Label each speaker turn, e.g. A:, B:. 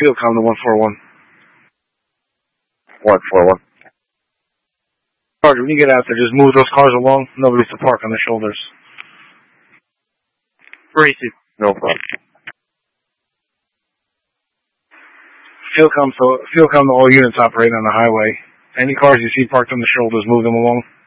A: Fieldcom to 141.
B: 141.
A: Roger, when you get out there, just move those cars along. Nobody's to park on the shoulders.
C: 42.
B: No problem.
A: Fieldcom to all units operating on the highway. Any cars you see parked on the shoulders, move them along.